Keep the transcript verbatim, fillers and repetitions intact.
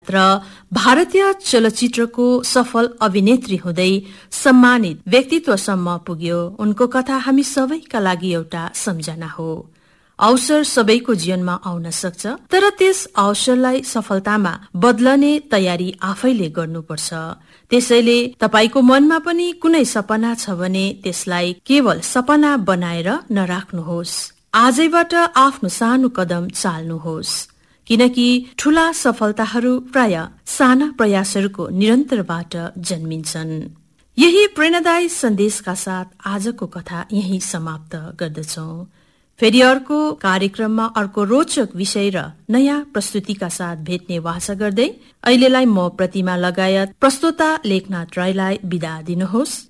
र भारतीय चलचित्रको सफल अभिनेत्री हुँदै सम्मानित व्यक्तित्वसम्म पुग्यो। उनको कथा हामी सबैका लागि एउटा सम्झना हो। अवसर सबैको जीवनमा आउन सक्छ, तर त्यस अवसरलाई सफलतामा बदलने तयारी आफैले गर्नुपर्छ। त्यसैले तपाईको मनमा पनि कुनै सपना छ भने त्यसलाई केवल सपना बनाएर नराख्नुहोस्। आजैबाट आफ्नो सानो कदम चाल्नुहोस्, किनकि ठूला सफलताहरू प्राय साना प्रयासहरूको निरन्तरबाट जन्मिन्छन्। यही प्रेरणादायी सन्देशका साथ आजको कथा यही समाप्त गर्दछौं। फेरि अर्को कार्यक्रममा अर्को रोचक विषय र नयाँ प्रस्तुतिका साथ भेट्ने वाचा गर्दै अहिलेलाई म प्रतिमा लगायत प्रस्तोता लेखनाथ राईलाई बिदा दिनुहोस्।